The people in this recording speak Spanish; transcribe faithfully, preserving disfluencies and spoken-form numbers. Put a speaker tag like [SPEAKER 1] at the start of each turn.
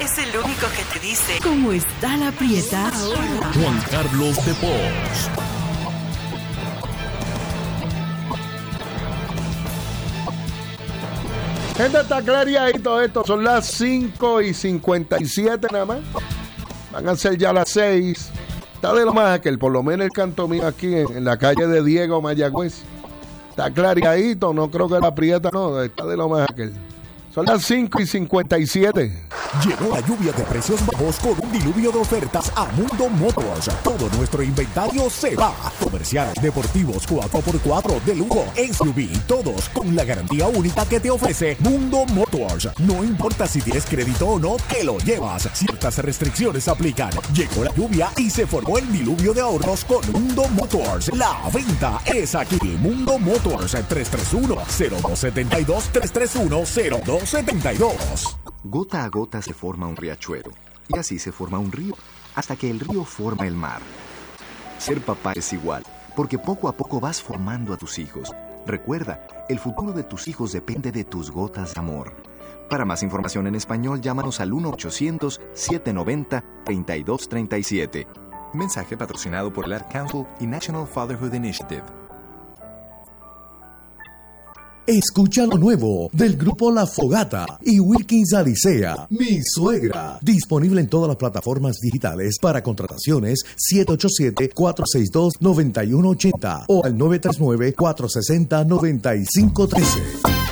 [SPEAKER 1] es el único que te dice
[SPEAKER 2] cómo está la prieta ahora.
[SPEAKER 3] Juan Carlos de Pos.
[SPEAKER 4] Gente, está clariadito esto. Son las cinco y cincuenta y siete nada más. Van a ser ya las seis. Está de lo más que por lo menos el canto mío aquí en, en la calle de Diego Mayagüez. Está clariadito. No creo que la prieta no. Está de lo más que son las cinco y cincuenta y siete.
[SPEAKER 5] Llegó la lluvia de precios bajos con un diluvio de ofertas a Mundo Motors. Todo nuestro inventario se va. Comerciales, deportivos, cuatro por cuatro, de lujo, S U V, todos con la garantía única que te ofrece Mundo Motors. No importa si tienes crédito o no, te lo llevas. Ciertas restricciones aplican. Llegó la lluvia y se formó el diluvio de ahorros con Mundo Motors. La venta es aquí. Mundo Motors, tres tres uno, cero dos siete dos, tres tres uno, cero dos siete dos.
[SPEAKER 6] Gota a gota se forma un riachuelo, y así se forma un río, hasta que el río forma el mar. Ser papá es igual, porque poco a poco vas formando a tus hijos. Recuerda, el futuro de tus hijos depende de tus gotas de amor. Para más información en español, llámanos al uno ochocientos, siete noventa, treinta y dos treinta y siete. Mensaje patrocinado por el Ad Council y National Fatherhood Initiative.
[SPEAKER 5] Escucha lo nuevo del grupo La Fogata y Wilkins Alicea, Mi Suegra. Disponible en todas las plataformas digitales para contrataciones siete ocho siete, cuatro seis dos, nueve uno ocho cero o al nueve tres nueve, cuatro seis cero, nueve cinco uno tres.